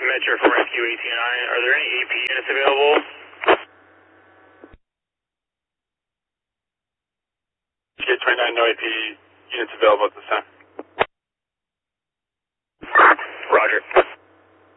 Metro from Rescue 1809. Are there any AP units available? Gate 29, no AP units available at this time.